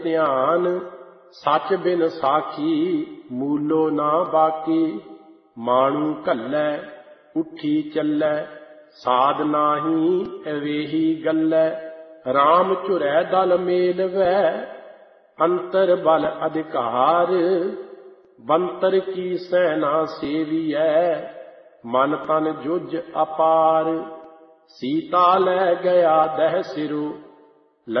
ਧਿਆਨ, ਸੱਚ ਬਿਨ ਸਾਖੀ ਮੂਲੋ ਨਾ ਬਾਕੀ। ਮਾਣੂ ਘੱਲੈ ਉੱਠੀ ਚੱਲੈ, ਸਾਧ ਨਾਹੀ ਅਵੇਹੀ ਗੱਲੈ। ਰਾਮ ਝੁਰੈ ਦਲ ਮੇਲਵੈ, ਅੰਤਰ ਬਲ ਅਧਿਕਾਰ। ਬੰਤਰ ਕੀ ਸੈਨਾ ਸੇਵੀਐ, ਮਨ ਤਨ ਜੁਝ ਅਪਾਰ। ਸੀਤਾ ਲੈ ਗਿਆ ਦਹਿ ਸਿਰੁ,